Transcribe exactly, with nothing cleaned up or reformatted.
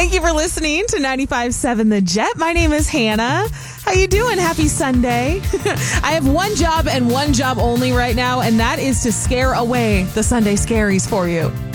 Thank you for listening to ninety-five point seven The Jet. My name is Hannah. How you doing? Happy Sunday. I have one job and one job only right now, and that is to scare away the Sunday scaries for you.